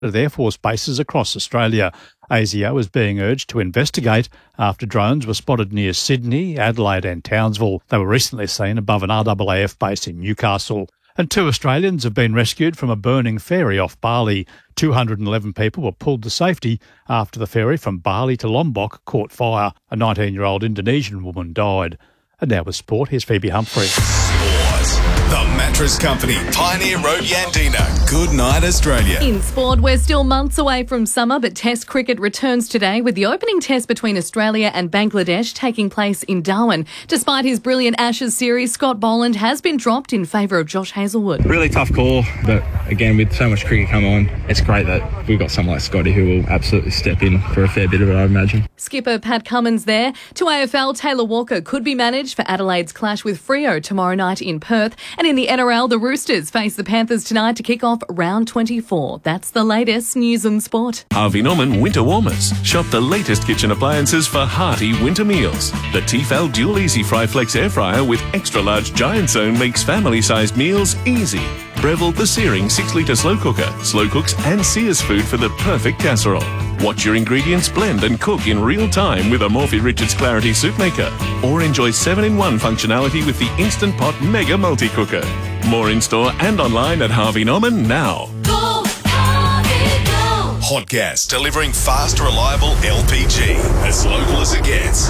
at Air Force bases across Australia. ASIO is being urged to investigate after drones were spotted near Sydney, Adelaide and Townsville. They were recently seen above an RAAF base in Newcastle. And 2 Australians have been rescued from a burning ferry off Bali. 211 people were pulled to safety after the ferry from Bali to Lombok caught fire. A 19-year-old Indonesian woman died. And now with sport, here's Phoebe Humphrey. The Mattress Company, Pioneer Road, Yandina. Good night, Australia. In sport, we're still months away from summer, but Test cricket returns today with the opening test between Australia and Bangladesh taking place in Darwin. Despite his brilliant Ashes series, Scott Boland has been dropped in favour of Josh Hazlewood. Really tough call, but again, with so much cricket come on, it's great that we've got someone like Scotty who will absolutely step in for a fair bit of it, I imagine. Skipper Pat Cummins there. To AFL, Taylor Walker could be managed for Adelaide's clash with Freo tomorrow night in Perth. And in the NRL, the Roosters face the Panthers tonight to kick off round 24. That's the latest news and sport. Harvey Norman Winter Warmers. Shop the latest kitchen appliances for hearty winter meals. The Tefal Dual Easy Fry Flex Air Fryer with extra large giant zone makes family-sized meals easy. Breville the Searing 6-litre slow cooker. Slow cooks and sears food for the perfect casserole. Watch your ingredients blend and cook in real time with a Morphy Richards Clarity Soup Maker. Or enjoy 7-in-1 functionality with the Instant Pot Mega Multi-Cooker. More in-store and online at Harvey Norman now. Go, Harvey, go. Hot Gas, delivering fast, reliable LPG. As local as it gets.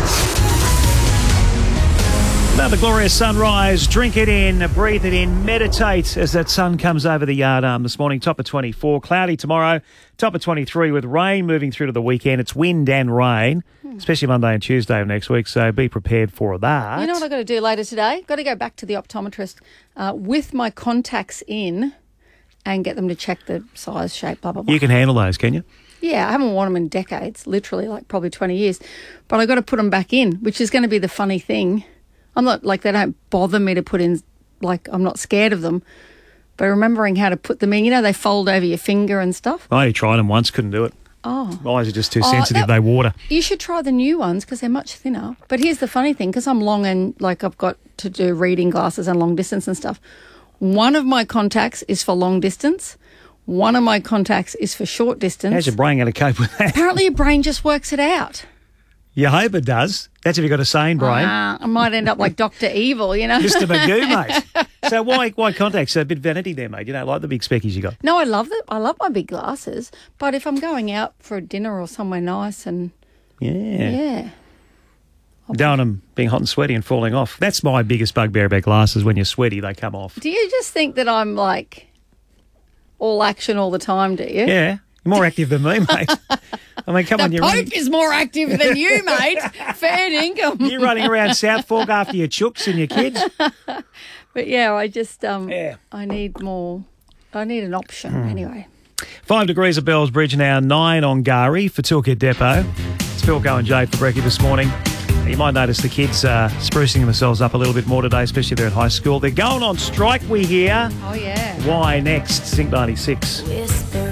Another glorious sunrise. Drink it in, breathe it in, meditate as that sun comes over the yard arm this morning. Top of 24, cloudy tomorrow, top of 23 with rain moving through to the weekend. It's wind and rain, especially Monday and Tuesday of next week, so be prepared for that. You know what I've got to do later today? Got to go back to the optometrist with my contacts in and get them to check the size, shape, blah, blah, blah. You can handle those, can you? Yeah, I haven't worn them in decades, literally like probably 20 years. But I've got to put them back in, which is going to be the funny thing. I'm not like they don't bother me to put in, like I'm not scared of them, but remembering how to put them in, you know, they fold over your finger and stuff. I only tried them once, couldn't do it. Oh. My eyes are just too sensitive, they water. You should try the new ones because they're much thinner. But here's the funny thing, because I'm long and like I've got to do reading glasses and long distance and stuff. One of my contacts is for long distance. One of my contacts is for short distance. How's your brain going to cope with that? Apparently your brain just works it out. You hope it does. That's if you've got a sane brain. I might end up like Dr. Evil, you know. Mr. Magoo, mate. So why contacts? A bit vanity there, mate. You don't like the big speckies you got. No, I love it. I love my big glasses. But if I'm going out for a dinner or somewhere nice and... Yeah. Don't want them being hot and sweaty and falling off. That's my biggest bugbear about glasses. When you're sweaty, they come off. Do you just think that I'm like all action all the time, do you? Yeah. You're more active than me, mate. I mean, come on. The Pope is more active than you, mate. Fair income. You're running around South Fork after your chooks and your kids. But yeah, I just, I need more. I need an option anyway. 5 degrees at Bells Bridge now, 9 on Gari for Toolkit Depot. It's Philco and Jade for brekkie this morning. You might notice the kids sprucing themselves up a little bit more today, especially if they're at high school. They're going on strike, we hear. Oh, yeah. Why next? Sync 96.